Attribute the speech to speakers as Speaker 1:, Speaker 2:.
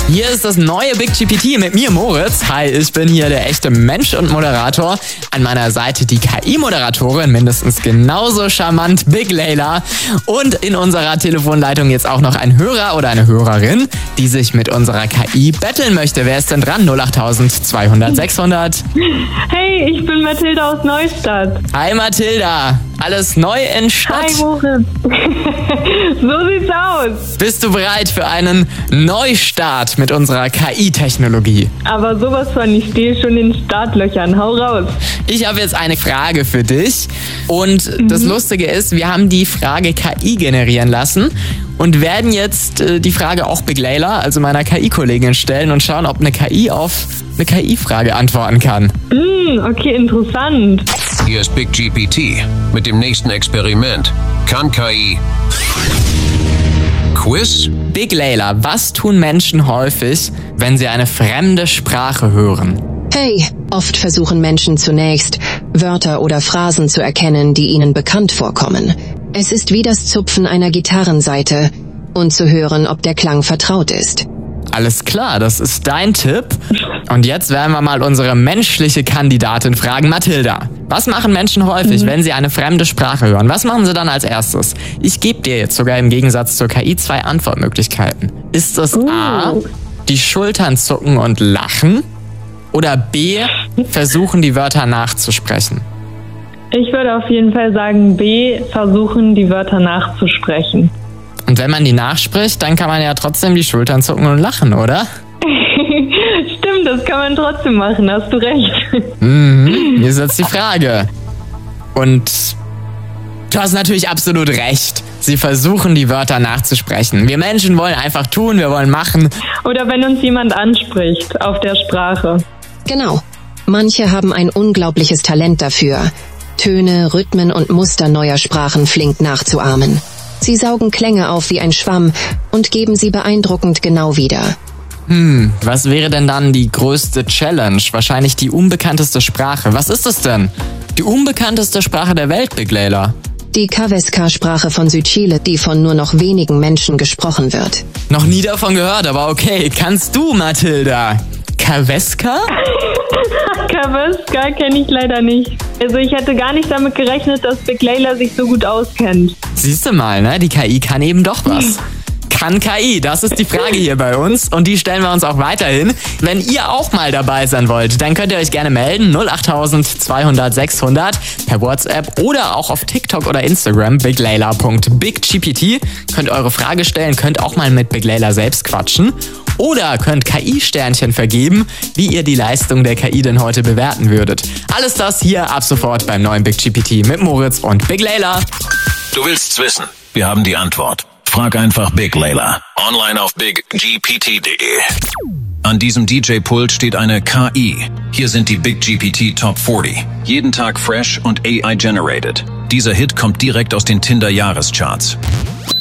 Speaker 1: Hier ist das neue Big GPT mit mir, Moritz. Hi, ich bin hier der echte Mensch und Moderator. An meiner Seite die KI-Moderatorin, mindestens genauso charmant, Big Layla. Und in unserer Telefonleitung jetzt auch noch ein Hörer oder eine Hörerin, die sich mit unserer KI betteln möchte. Wer ist denn dran? 08000 200 600.
Speaker 2: Hey, ich bin Mathilda aus Neustadt.
Speaker 1: Hi Mathilda, alles neu in Stadt?
Speaker 2: Hi Moritz. So sieht's aus.
Speaker 1: Bist du bereit für einen Neustart mit unserer KI-Technologie?
Speaker 2: Aber sowas von, ich stehe schon in Startlöchern. Hau raus.
Speaker 1: Ich habe jetzt eine Frage für dich und das Lustige ist, wir haben die Frage KI generieren lassen und werden jetzt die Frage auch Big Layla, also meiner KI-Kollegin, stellen und schauen, ob eine KI auf eine KI-Frage antworten kann.
Speaker 2: Okay, interessant.
Speaker 3: Hier ist Big GPT mit dem nächsten Experiment. Kann KI Quiz?
Speaker 1: Big Layla, was tun Menschen häufig, wenn sie eine fremde Sprache hören?
Speaker 4: Hey, oft versuchen Menschen zunächst, Wörter oder Phrasen zu erkennen, die ihnen bekannt vorkommen. Es ist wie das Zupfen einer Gitarrensaite und zu hören, ob der Klang vertraut ist.
Speaker 1: Alles klar, das ist dein Tipp. Und jetzt werden wir mal unsere menschliche Kandidatin fragen. Mathilda, was machen Menschen häufig, wenn sie eine fremde Sprache hören? Was machen sie dann als erstes? Ich gebe dir jetzt sogar im Gegensatz zur KI 2 Antwortmöglichkeiten. Ist es A, die Schultern zucken und lachen? Oder B, versuchen die Wörter nachzusprechen?
Speaker 2: Ich würde auf jeden Fall sagen B, versuchen die Wörter nachzusprechen.
Speaker 1: Und wenn man die nachspricht, dann kann man ja trotzdem die Schultern zucken und lachen, oder?
Speaker 2: Stimmt, das kann man trotzdem machen, hast du recht.
Speaker 1: Hier ist jetzt die Frage. Und du hast natürlich absolut recht. Sie versuchen die Wörter nachzusprechen. Wir Menschen wollen einfach tun, wir wollen machen.
Speaker 2: Oder wenn uns jemand anspricht auf der Sprache.
Speaker 4: Genau. Manche haben ein unglaubliches Talent dafür, Töne, Rhythmen und Muster neuer Sprachen flink nachzuahmen. Sie saugen Klänge auf wie ein Schwamm und geben sie beeindruckend genau wieder.
Speaker 1: Was wäre denn dann die größte Challenge? Wahrscheinlich die unbekannteste Sprache. Was ist es denn? Die unbekannteste Sprache der Welt, Big Layla?
Speaker 4: Die Kaveska-Sprache von Südchile, die von nur noch wenigen Menschen gesprochen wird.
Speaker 1: Noch nie davon gehört, aber okay. Kannst du, Mathilda? Kaveska?
Speaker 2: Kaveska kenne ich leider nicht. Also ich hätte gar nicht damit gerechnet, dass Big Layla sich so gut auskennt.
Speaker 1: Siehst du mal, ne? Die KI kann eben doch was. Kann KI? Das ist die Frage hier bei uns und die stellen wir uns auch weiterhin. Wenn ihr auch mal dabei sein wollt, dann könnt ihr euch gerne melden. 08000 200 600 per WhatsApp oder auch auf TikTok oder Instagram biglayla.biggpt. Könnt eure Frage stellen, könnt auch mal mit Big Layla selbst quatschen. Oder könnt KI-Sternchen vergeben, wie ihr die Leistung der KI denn heute bewerten würdet. Alles das hier ab sofort beim neuen Big GPT mit Moritz und Big Layla.
Speaker 3: Du willst's wissen? Wir haben die Antwort. Frag einfach Big Layla. Online auf biggpt.de. An diesem DJ-Pult steht eine KI. Hier sind die Big GPT Top 40. Jeden Tag fresh und AI-generated. Dieser Hit kommt direkt aus den Tinder-Jahrescharts.